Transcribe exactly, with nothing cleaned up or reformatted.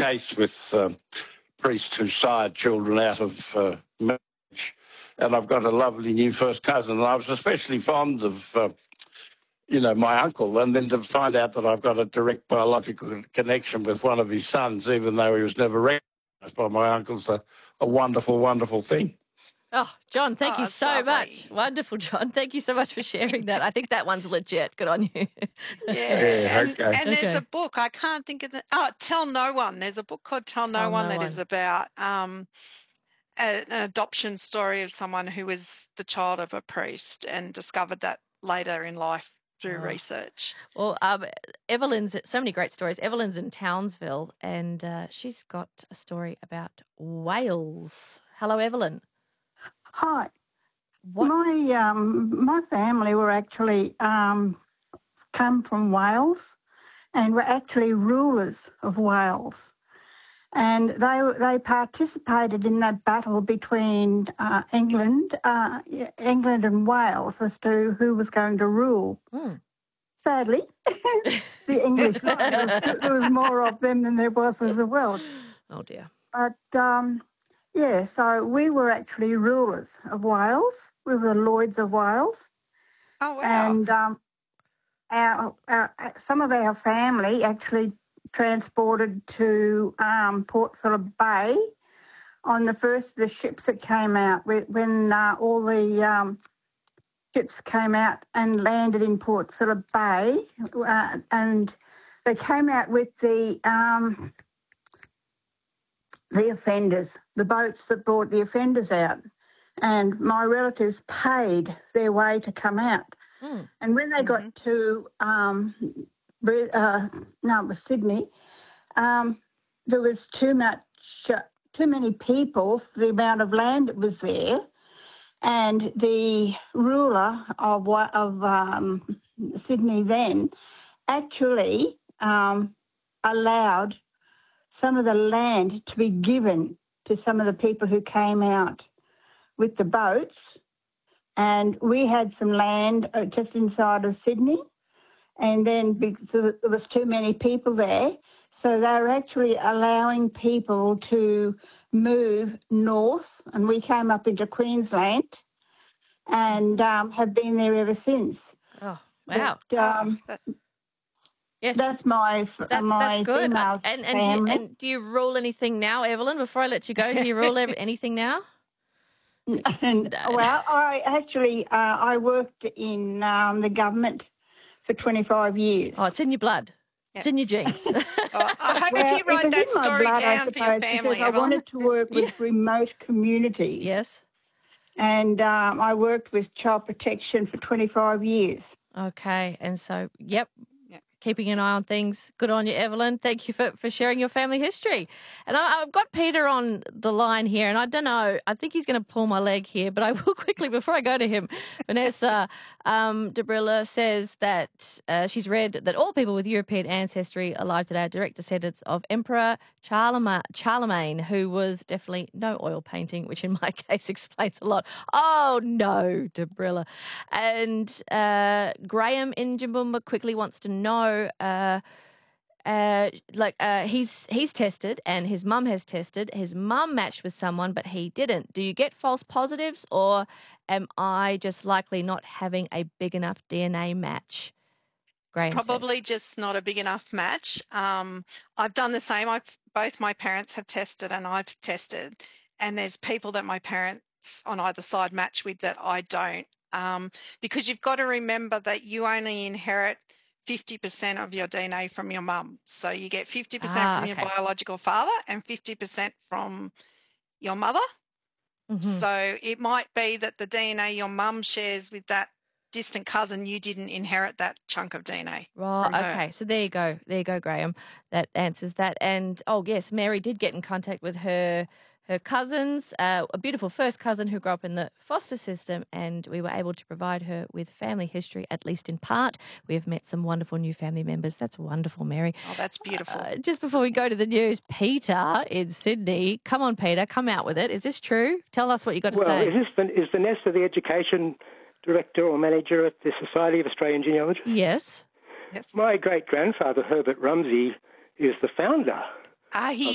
case with um, priests who sired children out of uh, marriage. And I've got a lovely new first cousin. And I was especially fond of, uh, you know, my uncle. And then to find out that I've got a direct biological connection with one of his sons, even though he was never recognised by my uncle's a, a wonderful, wonderful thing. Oh, John, thank Oh, you it's so lovely. much. Wonderful, John. Thank you so much for sharing that. I think that one's legit. Good on you. Yeah, Yeah, and, okay. and there's Okay. a book, I can't think of the, oh, Tell No One. There's a book called Tell No Tell One No that One. is about um, a, an adoption story of someone who was the child of a priest and discovered that later in life through Oh. research. Well, um, Evelyn's, so many great stories. Evelyn's in Townsville, and uh, she's got a story about whales. Hello, Evelyn. Hi. What? My um my family were actually um come from Wales and were actually rulers of Wales. And they they participated in that battle between uh, England, uh, England and Wales as to who was going to rule. Mm. Sadly, the English won. There was, there was more of them than there was of the Welsh. Oh, dear. But um, yeah, so we were actually rulers of Wales. We were the Lloyds of Wales. Oh, wow. And um, our, our, some of our family actually transported to um, Port Phillip Bay on the first of the ships that came out, when uh, all the um, ships came out and landed in Port Phillip Bay. Uh, and they came out with the um, the offenders, the boats that brought the offenders out. And my relatives paid their way to come out. Mm. And when they Mm-hmm. got to, um, uh, no, it was Sydney, um, there was too much, uh, too many people for the amount of land that was there. And the ruler of, of um, Sydney then actually um, allowed some of the land to be given to some of the people who came out with the boats. And we had some land just inside of Sydney. And then because there was too many people there, so they were actually allowing people to move north. And we came up into Queensland and um, have been there ever since. Oh, wow. But, um, Oh, that, Yes. that's my That's my that's good. Uh, female and and do, you, family. and do you rule anything now, Evelyn? Before I let you go, do you rule ev- anything now? And, No. well, I actually uh, I worked in um, the government for twenty-five years. Oh, it's in your blood. It's Yeah. in your genes. oh, I hope Well, if you it write was that in my story blood, I down for your suppose, family, because I Evelyn. wanted to work with Yeah. remote communities. Yes. And um, I worked with child protection for twenty-five years. Okay. And so, yep. Yeah. Keeping an eye on things. Good on you, Evelyn. Thank you for, for sharing your family history. And I, I've got Peter on the line here, and I don't know, I think he's going to pull my leg here, but I will quickly, before I go to him, Vanessa um, Debrilla says that uh, she's read that all people with European ancestry alive today are direct descendants of Emperor Charlemagne, Charlemagne, who was definitely no oil painting, which in my case explains a lot. Oh, no, Debrilla. And uh, Graham in Jimbumba quickly wants to know, Uh, uh, like uh, he's he's tested and his mum has tested. His mum matched with someone, but he didn't. Do you get false positives, or am I just likely not having a big enough D N A match? Graham It's probably says. just not a big enough match. Um, I've done the same. I've both my parents have tested and I've tested, and there's people that my parents on either side match with that I don't. Um, because you've got to remember that you only inherit fifty percent of your D N A from your mum. So you get fifty percent Ah, from your okay. biological father and fifty percent from your mother. Mm-hmm. So it might be that the D N A your mum shares with that distant cousin, you didn't inherit that chunk of D N A Right. from her. Okay. So there you go. There you go, Graham. That answers that. And oh yes, Mary did get in contact with her her cousins, uh, a beautiful first cousin who grew up in the foster system, and we were able to provide her with family history, at least in part. We have met some wonderful new family members. That's wonderful, Mary. Oh, that's beautiful. Uh, just before we go to the news, Peter in Sydney. Come on, Peter, come out with it. Is this true? Tell us what you got to well, say. Well, is this is Vanessa the education director or manager at the Society of Australian Genealogists? Yes. Yes. My great-grandfather, Herbert Rumsey, is the founder Ah, he